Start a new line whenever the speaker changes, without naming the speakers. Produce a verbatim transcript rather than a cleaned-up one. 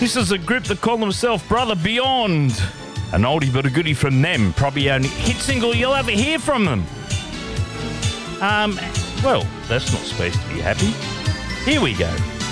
This is a group that call themselves Brother Beyond. An oldie but a goodie from them. Probably only hit single you'll ever hear from them. Um, well, that's not supposed to be happy. Here we go.